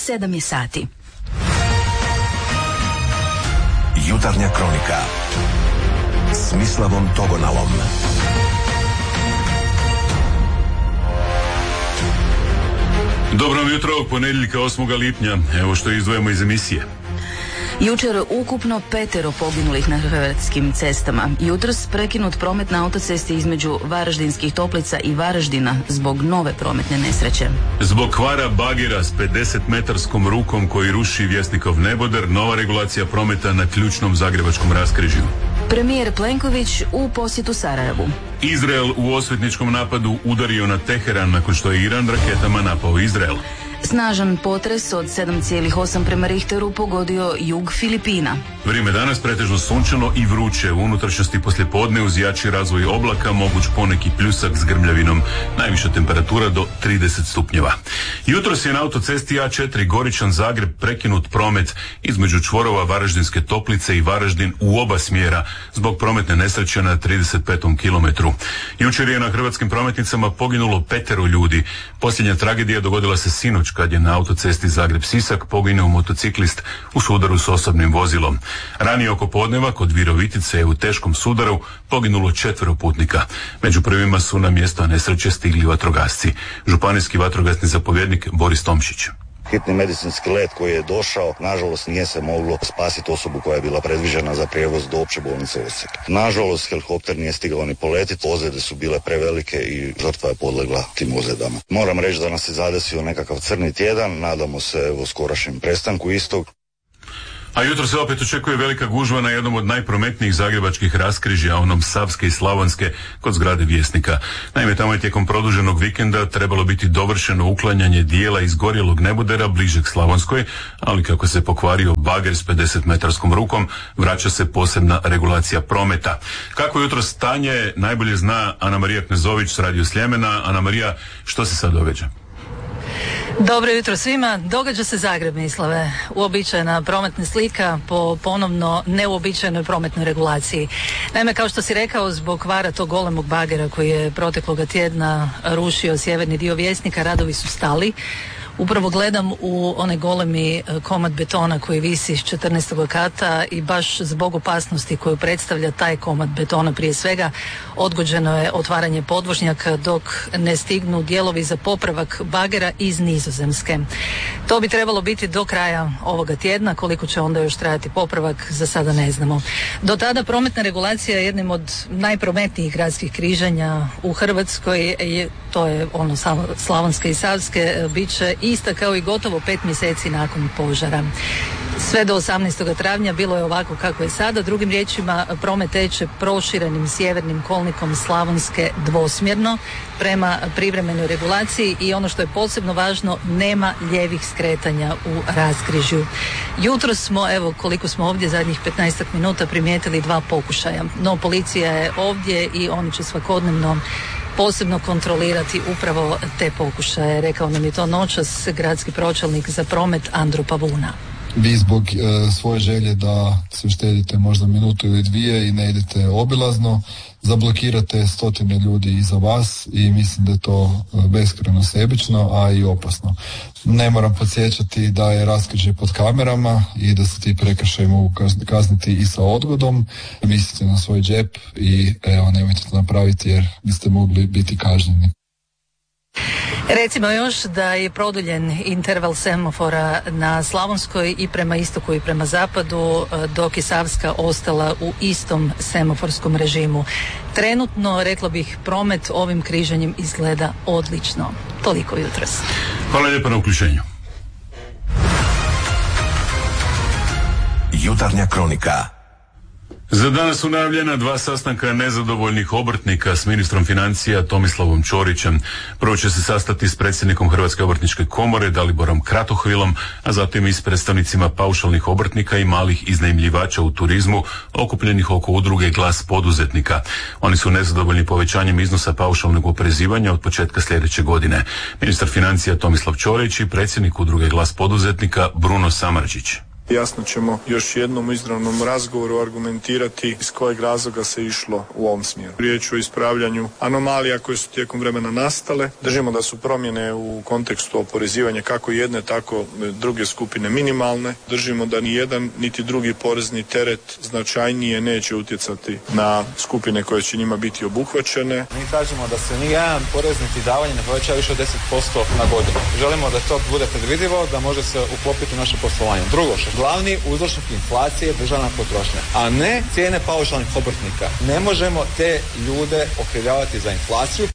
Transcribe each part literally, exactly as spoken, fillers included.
sedam je sati. Jutarnja kronika s Mislavom Togonalom. Dobro vam jutro, ponedjeljka osmog lipnja. Evo što izdvojamo iz emisije. Jučer ukupno petero poginulih na hrvatskim cestama. Jutros prekinut promet na autocesti između Varaždinskih Toplica i Varaždina zbog nove prometne nesreće. Zbog kvara bagera s pedeset metarskom rukom koji ruši Vjesnikov neboder, nova regulacija prometa na ključnom zagrebačkom raskrižju. Premijer Plenković u posjetu Sarajevu. Izrael u osvetničkom napadu udario na Teheran nakon što je Iran raketama napao Izrael. Snažan potres od sedam zarez osam prema Richteru pogodio jug Filipina. Vrijeme danas pretežno sunčano i vruće. U unutrašnjosti poslijepodne uz jači razvoj oblaka moguć poneki pljusak s grmljavinom. Najviša temperatura do trideset stupnjeva. Jutros je na autocesti A četiri Goričan Zagreb prekinut promet između čvorova Varaždinske Toplice i Varaždin u oba smjera zbog prometne nesreće na trideset petom kilometru. Jučer je na hrvatskim prometnicama poginulo petero ljudi. Posljednja tragedija dogodila se sinoć kad je na autocesti Zagreb-Sisak poginuo motociklist u sudaru s osobnim vozilom. Ranije oko podneva kod Virovitice je u teškom sudaru poginulo četvero putnika. Među prvima su na mjesto nesreće stigli vatrogasci. Županijski vatrogasni zapovjednik Boris Tomšić. Hitni medicinski let koji je došao, nažalost nije se moglo spasiti osobu koja je bila predviđena za prijevoz do opće bolnice Osijek. Nažalost, helikopter nije stigao ni poletiti, ozljede su bile prevelike i žrtva je podlegla tim ozljedama. Moram reći da nas je zadesio nekakav crni tjedan, nadamo se evo skorašnjem prestanku istog. A jutro se opet očekuje velika gužva na jednom od najprometnijih zagrebačkih raskrižja, onom Savske i Slavonske, kod zgrade Vjesnika. Naime, tamo je tijekom produženog vikenda trebalo biti dovršeno uklanjanje dijela izgorjelog nebodera bližeg Slavonskoj, ali kako se pokvario bager s pedeset metarskom rukom, vraća se posebna regulacija prometa. Kako jutro stanje najbolje zna Ana Marija Knezović s Radio Sljemena. Ana Marija, što se sad događa? Dobro jutro svima. Događa se Zagreb, Mislave. Uobičajena prometna slika po ponovno neuobičajenoj prometnoj regulaciji. Naime, kao što si rekao, zbog kvara tog golemog bagera koji je protekloga tjedna rušio sjeverni dio Vjesnika, radovi su stali. Upravo gledam u onaj golemi komad betona koji visi s četrnaestog kata i baš zbog opasnosti koju predstavlja taj komad betona prije svega odgođeno je otvaranje podvožnjaka dok ne stignu dijelovi za popravak bagera iz Nizozemske. To bi trebalo biti do kraja ovoga tjedna, koliko će onda još trajati popravak za sada ne znamo. Do tada prometna regulacija je jednim od najprometnijih gradskih križanja u Hrvatskoj, to je ono Slavonske i Savske, bit će ista kao i gotovo pet mjeseci nakon požara. Sve do osamnaestog travnja bilo je ovako kako je sada. Drugim riječima, promet teče proširenim sjevernim kolnikom Slavonske dvosmjerno prema privremenoj regulaciji i ono što je posebno važno, nema lijevih skretanja u raskrižju. Jutros smo, evo koliko smo ovdje zadnjih petnaestak minuta, primijetili dva pokušaja. No policija je ovdje i oni će svakodnevno posebno kontrolirati upravo te pokušaje. Rekao nam je to noćas gradski pročelnik za promet Andro Pavuna. Vi zbog e, svoje želje da se uštedite možda minutu ili dvije i ne idete obilazno, zablokirate stotine ljudi iza vas i mislim da je to beskrajno sebično, a i opasno. Ne moram podsjećati da je raskrižje pod kamerama i da se ti prekršaji mogu kazniti i sa odgodom. Mislite na svoj džep i evo, nemojte to napraviti jer biste mogli biti kažnjeni. Recimo još da je produljen interval semafora na Slavonskoj i prema istoku i prema zapadu, dok je Savska ostala u istom semaforskom režimu. Trenutno, rekla bih, promet ovim križanjem izgleda odlično. Toliko jutros. Hvala lijepa na uključenju. Jutarnja kronika. Za danas su najavljena dva sastanka nezadovoljnih obrtnika s ministrom financija Tomislavom Ćorićem. Prvo će se sastati s predsjednikom Hrvatske obrtničke komore Daliborom Kratohvilom, a zatim i s predstavnicima paušalnih obrtnika i malih iznajmljivača u turizmu okupljenih oko udruge Glas poduzetnika. Oni su nezadovoljni povećanjem iznosa paušalnog oporezivanja od početka sljedeće godine. Ministar financija Tomislav Ćorić i predsjednik udruge Glas poduzetnika Bruno Samardžić. Jasno ćemo još jednom u izravnom razgovoru argumentirati iz kojeg razloga se išlo u ovom smjeru. Riječ o ispravljanju anomalija koje su tijekom vremena nastale. Držimo da su promjene u kontekstu oporezivanja kako jedne, tako druge skupine minimalne. Držimo da ni jedan niti drugi porezni teret značajnije neće utjecati na skupine koje će njima biti obuhvaćene. Mi kažemo da se ni jedan porez niti davanje ne poveća više od deset posto na godinu. Želimo da to bude predvidivo, da može se uklopiti u naše poslovanje. Drugo, što glavni uzročnik inflacije je državna potrošnja, a ne cijene paušalnih obrtnika. Ne možemo te ljude okrivljavati za inflaciju.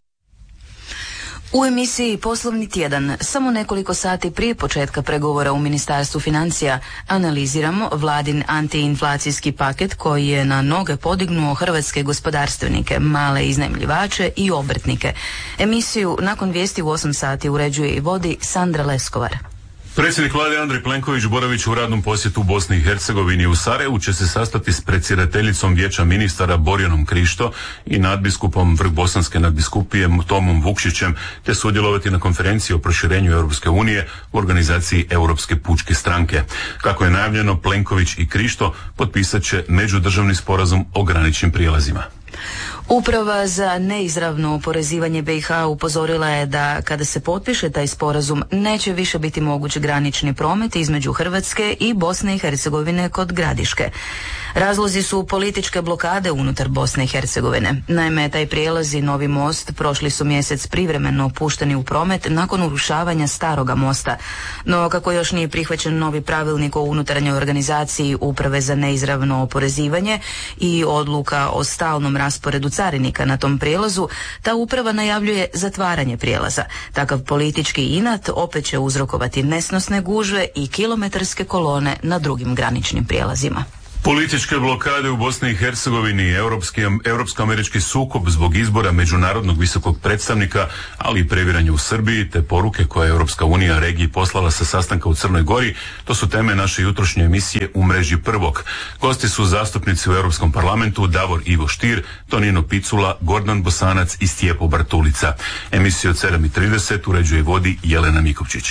U emisiji Poslovni tjedan, samo nekoliko sati prije početka pregovora u Ministarstvu financija, analiziramo vladin antiinflacijski paket koji je na noge podignuo hrvatske gospodarstvenike, male iznajmljivače i obrtnike. Emisiju nakon vijesti u osam sati uređuje i vodi Sandra Leskovar. Predsjednik vlade Andrej Plenković boravić u radnom posjetu u Bosni i Hercegovini. U Sarajevu će se sastati s predsjedateljicom Vijeća ministara Borjanom Krišto i nadbiskupom Vrhbosanske nadbiskupije Tomom Vukšićem, te sudjelovati na konferenciji o proširenju Europske unije u organizaciji Europske pučke stranke. Kako je najavljeno, Plenković i Krišto potpisat će međudržavni sporazum o graničnim prijelazima. Uprava za neizravno oporezivanje B i H upozorila je da kada se potpiše taj sporazum neće više biti moguć granični promet između Hrvatske i Bosne i Hercegovine kod Gradiške. Razlozi su političke blokade unutar Bosne i Hercegovine. Naime, taj prijelaz i novi most prošli su mjesec privremeno pušteni u promet nakon urušavanja staroga mosta. No, kako još nije prihvaćen novi pravilnik o unutarnjoj organizaciji Uprave za neizravno oporezivanje i odluka o stalnom rasporedu carinika na tom prijelazu, ta uprava najavljuje zatvaranje prijelaza. Takav politički inat opet će uzrokovati nesnosne gužve i kilometarske kolone na drugim graničnim prijelazima. Političke blokade u Bosni i Hercegovini, europski, europsko-američki sukob zbog izbora međunarodnog visokog predstavnika, ali i previranje u Srbiji, te poruke koje je Europska unija regiji poslala sa sastanka u Crnoj Gori, to su teme naše jutrošnje emisije U mreži prvog. Gosti su zastupnici u Europskom parlamentu Davor Ivo Stier, Tonino Picula, Gordan Bosanac i Stjepo Bartulica. Emisiju od sedam i trideset uređuje i vodi Jelena Mikovčić.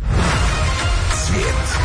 Svijet.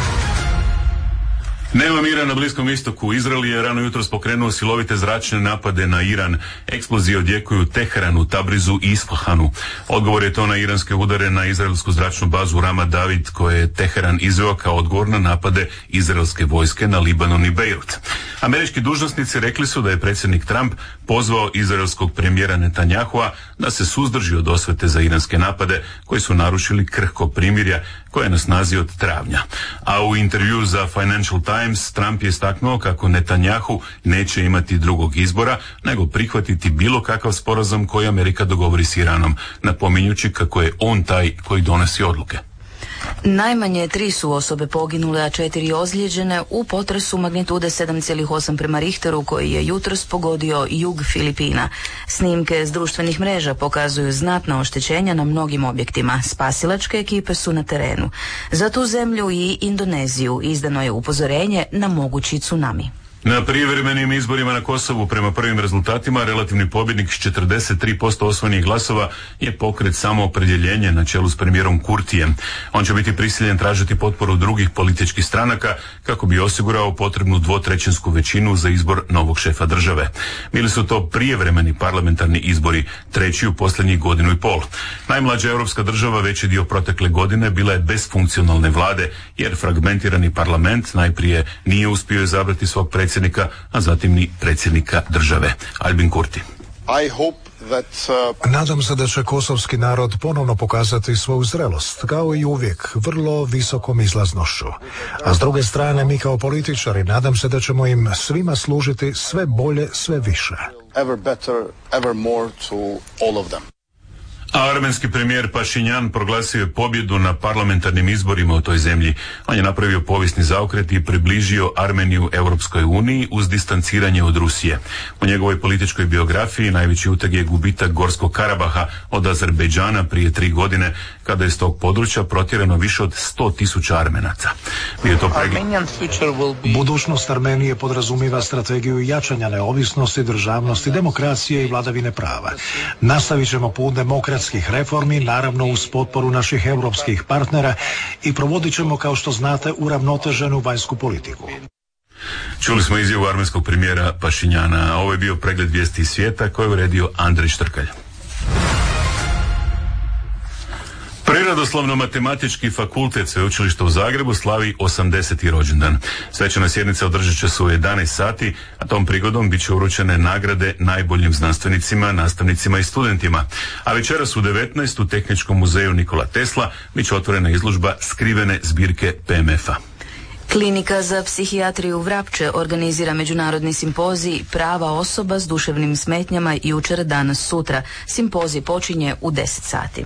Nema mira na Bliskom istoku. Izrael je rano jutros pokrenuo silovite zračne napade na Iran. Eksplozije odjekuju u Teheranu, Tabrizu i Isfahanu. Odgovor je to na iranske udare na izraelsku zračnu bazu Ramat David, koje je Teheran izveo kao odgovor na napade izraelske vojske na Libanon i Bejrut. Američki dužnosnici rekli su da je predsjednik Trump pozvao izraelskog premijera Netanyahua da se suzdrži od osvete za iranske napade koji su narušili krhko primirja koje je na snazi od travnja. A u intervju za Financial Times Trump je istaknuo kako Netanyahu neće imati drugog izbora nego prihvatiti bilo kakav sporazum koji Amerika dogovori s Iranom, napominjući kako je on taj koji donosi odluke. Najmanje tri su osobe poginule, a četiri ozlijeđene u potresu magnitude sedam zarez osam prema Richteru koji je jutros pogodio jug Filipina. Snimke s društvenih mreža pokazuju znatna oštećenja na mnogim objektima. Spasilačke ekipe su na terenu. Za tu zemlju i Indoneziju izdano je upozorenje na mogući tsunami. Na prijevremenim izborima na Kosovu prema prvim rezultatima relativni pobjednik s četrdeset tri posto osvojenih glasova je pokret Samoopredjeljenje na čelu s premijerom Kurtijem. On će biti prisiljen tražiti potporu drugih političkih stranaka kako bi osigurao potrebnu dvotrećinsku većinu za izbor novog šefa države. Bili su to prijevremeni parlamentarni izbori, treći u posljednjih godinu i pol. Najmlađa europska država veći dio protekle godine bila je bez funkcionalne vlade jer fragmentirani parlament najprije nije uspio izabrati svog predsjednika, a zatim ni predsjednika države. Albin Kurti. I hope that, uh... Nadam se da će kosovski narod ponovno pokazati svoju zrelost, kao i uvijek, vrlo visokom izlaznošću. A s druge strane, mi kao političari, nadam se da ćemo im svima služiti sve bolje, sve više. Ever better, ever more to all of them. A armenski premijer Pašinjan proglasio je pobjedu na parlamentarnim izborima u toj zemlji. On je napravio povijesni zaokret i približio Armeniju Europskoj uniji uz distanciranje od Rusije. U njegovoj političkoj biografiji najveći uteg je gubitak Gorskog Karabaha od Azerbejdžana prije tri godine, kada je s tog područja protjerano više od sto tisuća Armenaca. Bio to pregled. Budućnost Armenije podrazumiva strategiju jačanja neovisnosti, državnosti, demokracije i vladavine prava. Nastavit ćemo put demokracije demokratskih reformi, naravno uz potporu naših europskih partnera, i provodit ćemo, kao što znate, uravnoteženu vanjsku politiku. Čuli smo izjavu armenskog premijera Pašinjana, a ovo je bio pregled vijesti iz svijeta koje je uredio Andrej Štrkalj. Prirodoslovno-matematički fakultet Sveučilišta u Zagrebu slavi osamdeseti rođendan. Svečana sjednica održat će se u jedanaest sati, a tom prigodom bit će uručene nagrade najboljim znanstvenicima, nastavnicima i studentima. A večeras u devetnaest u Tehničkom muzeju Nikola Tesla bit će otvorena izložba skrivene zbirke P M F-a. Klinika za psihijatriju Vrapče organizira međunarodni simpozij Prava osoba s duševnim smetnjama jučer, danas, sutra. Simpozij počinje u deset sati.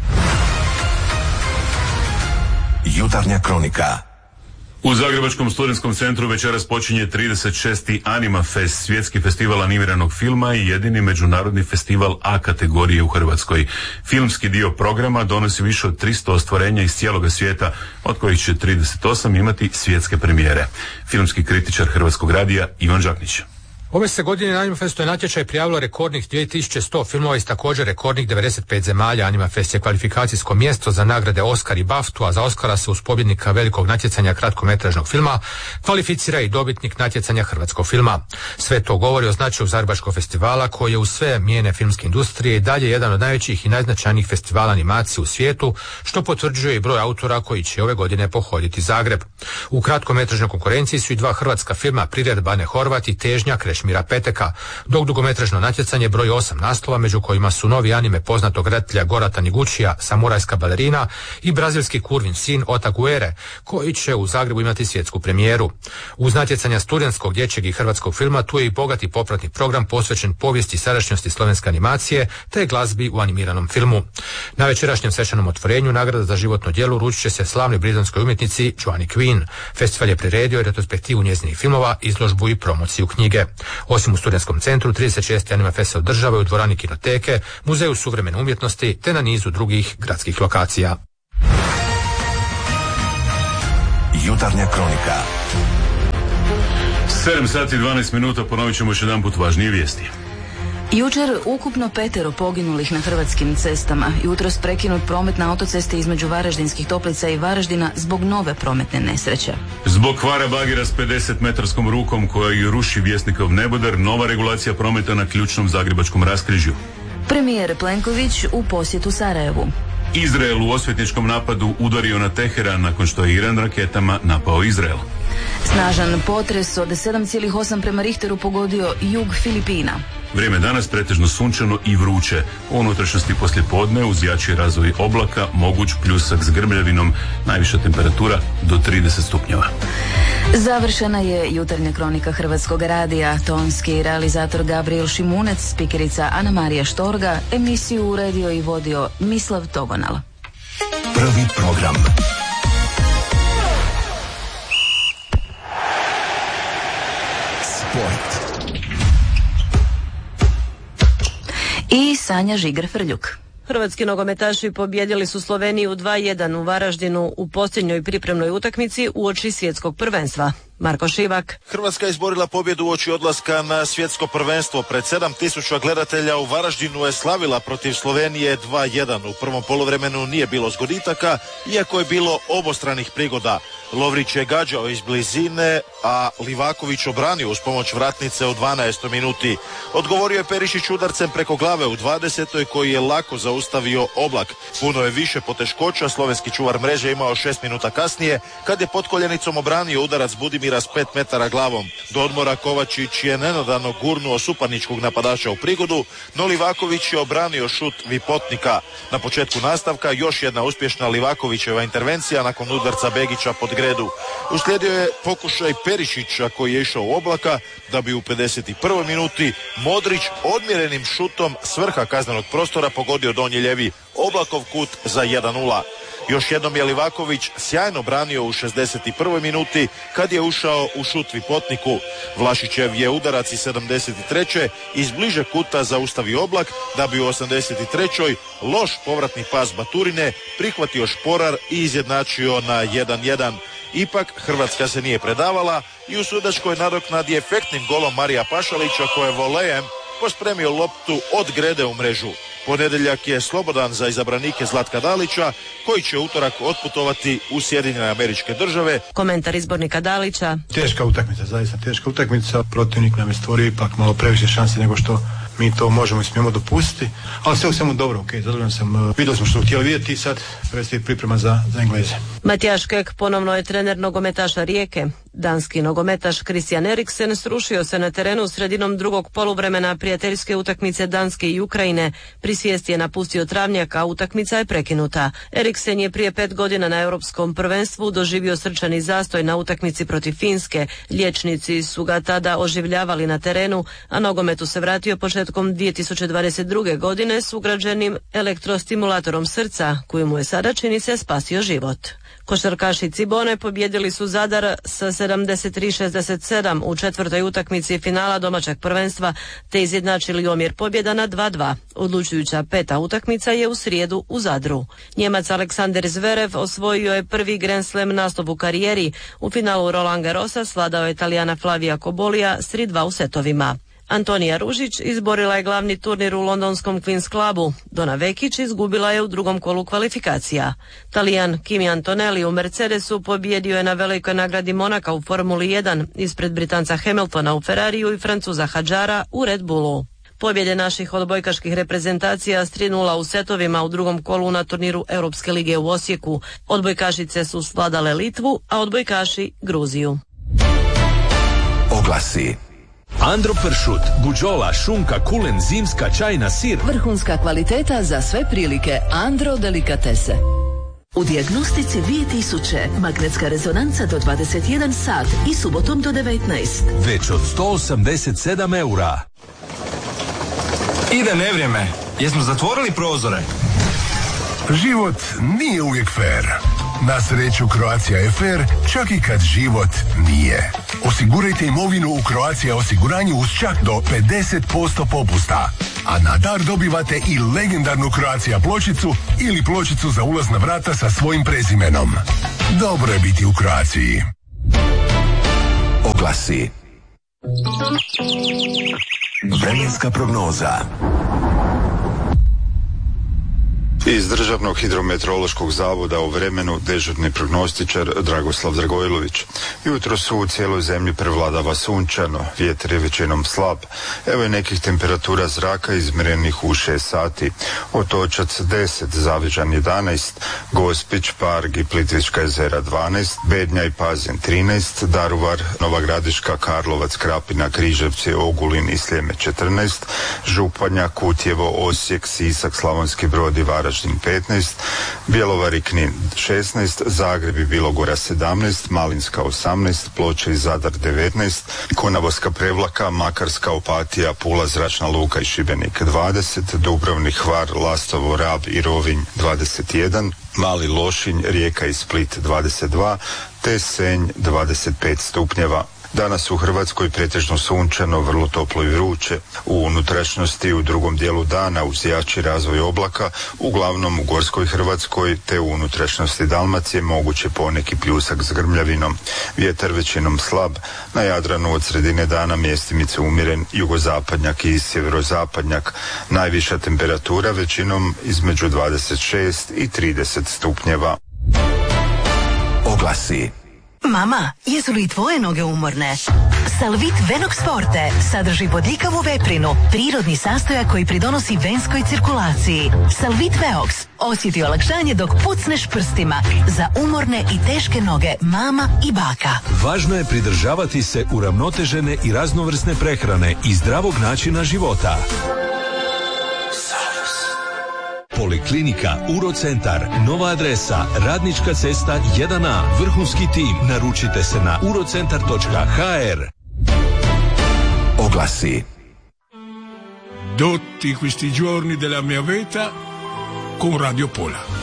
Jutarnja kronika. U Zagrebačkom studentskom centru večeras počinje trideset šesti Anima Fest, svjetski festival animiranog filma i jedini međunarodni festival A kategorije u Hrvatskoj. Filmski dio programa donosi više od tristo ostvarenja iz cijeloga svijeta, od kojih će trideset osam imati svjetske premijere. Filmski kritičar Hrvatskog radija Ivan Đaknić. Ove se godine na Animafestu je natječaj prijavilo rekordnih dvije tisuće sto filmova iz također rekordnih devedeset pet zemalja. Animafest je kvalifikacijsko mjesto za nagrade Oscar i Baftu, a za Oscara se uz pobjednika velikog natjecanja kratkometražnog filma kvalificira i dobitnik natjecanja hrvatskog filma. Sve to govori o značaju Zagrebačkog festivala, koji je uz sve mijene filmske industrije i dalje jedan od najvećih i najznačajnijih festivala animacije u svijetu, što potvrđuje i broj autora koji će ove godine pohoditi Zagreb. U kratkometražnoj konkurenciji su i dva hrvatska filma, Prired Bane Horvat i Težnja Krešimira Peteka, dok dugometražno natjecanje broji osam naslova, među kojima su novi anime poznatog redatelja Gorata Niguchija, Samurajska balerina, i brazilski Kurvin sin Otaguere, koji će u Zagrebu imati svjetsku premijeru. Uz natjecanja studentskog, dječjeg i hrvatskog filma, tu je i bogati popratni program posvećen povijesti i sadašnjosti slovenske animacije te glazbi u animiranom filmu. Na večerašnjem svečanom otvorenju nagrada za životno djelo uručit će se slavnoj britanskoj umjetnici Joanne Quinn. Festival je priredio i retrospektivu njezinih filmova, izložbu i promociju knjige. Osim u studentskom centru, trideset šesti Animafest se održava u dvorani Kinoteke, Muzeju suvremene umjetnosti te na nizu drugih gradskih lokacija. Jutarnja kronika. sedam sati i dvanaest minuta, ponovit ćemo još jedan put važnije vijesti. Jučer ukupno petero poginulih na hrvatskim cestama. Jutros prekinut promet na autocesti između Varaždinskih Toplica i Varaždina zbog nove prometne nesreće. Zbog kvara bagera s pedeset metarskom rukom koja i ruši Vjesnikov neboder, nova regulacija prometa na ključnom zagrebačkom raskrižju. Premijer Plenković u posjetu Sarajevu. Izrael u osvetničkom napadu udario na Teheran nakon što je Iran raketama napao Izrael. Snažan potres od sedam zarez osam prema Richteru pogodio jug Filipina. Vrijeme danas pretežno sunčano i vruće. U unutrašnjosti poslijepodne uz jači razvoj oblaka moguć pljusak s grmljavinom, najviša temperatura do trideset stupnjeva. Završena je jutarnja kronika Hrvatskog radija. Tonski realizator Gabriel Šimunec, spikerica Ana Marija Štorga, emisiju uredio i vodio Mislav Togonal. Prvi program. Sport. I Sanja Žigar-Frljuk. Hrvatski nogometaši pobjedili su Sloveniju dva jedan u Varaždinu u posljednjoj pripremnoj utakmici uoči svjetskog prvenstva. Marko Šivak. Hrvatska je izborila pobjedu uoči odlaska na svjetsko prvenstvo. Pred sedam tisuća gledatelja u Varaždinu je slavila protiv Slovenije dva jedan. U prvom poluvremenu nije bilo zgoditaka, iako je bilo obostranih prigoda. Lovrić je gađao iz blizine, a Livaković obranio uz pomoć vratnice u dvanaestoj minuti. Odgovorio je Perišić udarcem preko glave u dvadesetoj koji je lako zaustavio Oblak. Puno je više poteškoća slovenski čuvar mreže imao šest minuta kasnije, kad je pod koljenicom obranio udarac Budimira s pet metara glavom. Do odmora Kovačić je nenadano gurnuo suparničkog napadača u prigodu, no Livaković je obranio šut Vipotnika. Na početku nastavka još jedna uspješna Livakovićeva intervencija nakon udarca Begića pod gredu. Uslijedio je pokušaj Perišića koji je išao u Oblaka, da bi u pedeset prvoj minuti Modrić odmjerenim šutom s vrha kaznenog prostora pogodio donji ljevi Oblakov kut za jedan nula. Još jednom je Livaković sjajno branio u šezdeset prvoj minuti kad je ušao u šut Vipotniku. Vlašićev je udarac iz sedamdeset treće iz bliže kuta zaustavio Oblak, da bi u osamdeset trećoj loš povratni pas Baturine prihvatio Šporar i izjednačio na jedan jedan. Ipak Hrvatska se nije predavala i u sudačkoj nadoknadi efektnim golom Marija Pašalića koji je volejem pospremio loptu od grede u mrežu. Ponedjeljak je slobodan za izabranike Zlatka Dalića, koji će utorak otputovati u Sjedinjene Američke Države. Komentar izbornika Dalića. Teška utakmica, zaista teška utakmica. Protivnik nam je stvorio ipak malo previše šansi nego što mi to možemo i smijemo dopustiti, ali sve u svemu dobro, ok, zadovoljan sam, vidjeli smo što htjeli vidjeti i sad predstoji priprema za, za Engleze. Matijaš Kek ponovno je trener nogometaša Rijeke. Danski nogometaš Christian Eriksen srušio se na terenu sredinom drugog poluvremena prijateljske utakmice Danske i Ukrajine. Pri svijesti je napustio travnjak, a utakmica je prekinuta. Eriksen je prije pet godina na europskom prvenstvu doživio srčani zastoj na utakmici protiv Finske. Liječnici su ga tada oživljavali na terenu, a nogometu se vratio početkom dvije tisuće dvadeset druge godine s ugrađenim elektrostimulatorom srca, koji mu je sada, čini se, spasio život. Košarkaši Cibone pobjedili su Zadar sa sedamdeset tri šezdeset sedam u četvrtoj utakmici finala domaćeg prvenstva te izjednačili omjer pobjeda na dva dva. Odlučujuća peta utakmica je u srijedu u Zadru. Njemac Aleksander Zverev osvojio je prvi Grand Slam nastup u karijeri. U finalu Roland Garrosa svladao je Talijana Flavija Kobolija s tri dva u setovima. Antonija Ružić izborila je glavni turnir u londonskom Queen's Clubu. Dona Vekić izgubila je u drugom kolu kvalifikacija. Talijan Kimi Antonelli u Mercedesu pobjedio je na velikoj nagradi Monaka u Formuli jedan ispred Britanca Hamiltona u Ferrariju i Francuza Hadžara u Red Bullu. Pobjede naših odbojkaških reprezentacija s tri nula u setovima u drugom kolu na turniru Europske lige u Osijeku. Odbojkašice su svladale Litvu, a odbojkaši Gruziju. Oglasi. Andro pršut, buđola, šunka, kulen, zimska, čajna, sir. Vrhunska kvaliteta za sve prilike. Andro delikatese. U dijagnostici dvije tisuće magnetska rezonanca do dvadeset jedan sat i subotom do devetnaest. Već od sto osamdeset sedam eura. Ide nevrijeme. Jesmo zatvorili prozore? Život nije uvijek fair. Na sreću Croatia je fair čak i kad život nije. Osigurajte imovinu u Croatia osiguranju uz čak do pedeset posto popusta. A na dar dobivate i legendarnu Croatia pločicu ili pločicu za ulaz na vrata sa svojim prezimenom. Dobro je biti u Croaciji. Oglasi. Vremenska prognoza. Iz Državnog hidrometeorološkog zavoda u vremenu dežurni prognostičar Dragoslav Dragojlović. Jutro su u cijeloj zemlji prevladava sunčano, vjetar je većinom slab. Evo je nekih temperatura zraka izmjerenih u šest sati. Otočac deset, Zavižan jedanaest, Gospić, Parg i Plitvička jezera dvanaest, Bednja i Pazin trinaest, Daruvar, Nova Gradiška, Karlovac, Krapina, Križevci, Ogulin i Sljeme četrnaest, Županja, Kutjevo, Osijek, Sisak, Slavonski Brod i Varaždin petnaest, Bjelovar i Knin šesnaest, Zagreb i Bilogora sedamnaest, Malinska osamnaest, Ploče i Zadar devetnaest, Konavolska Prevlaka, Makarska, Opatija, Pula, Zračna luka i Šibenik dvadeset, Dubrovnik, Hvar, Lastovo, Rab i Rovinj dvadeset jedan, Mali Lošinj, Rijeka i Split dvadeset dva, te Senj dvadeset pet stupnjeva. Danas u Hrvatskoj pretežno sunčano, vrlo toplo i vruće. U unutrašnjosti u drugom dijelu dana uz jači razvoj oblaka, uglavnom u gorskoj Hrvatskoj te u unutrašnjosti Dalmacije moguće poneki pljusak s grmljavinom. Vjetar većinom slab, na Jadranu od sredine dana mjestimice umjeren jugozapadnjak i sjeverozapadnjak. Najviša temperatura većinom između dvadeset šest i trideset stupnjeva. Oglasi. Mama, jesu li tvoje noge umorne? Salvit Venox Forte sadrži bodljikavu veprinu, prirodni sastojak koji pridonosi venskoj cirkulaciji. Salvit Veox osjeti olakšanje dok pucneš prstima za umorne i teške noge mama i baka. Važno je pridržavati se uravnotežene i raznovrsne prehrane i zdravog načina života. Poliklinika, Urocentar, nova adresa, Radnička cesta jedan A, vrhunski tim. Naručite se na urocentar točka ha er. Oglasi. Tutti questi giorni della mia vita con Radio Pola.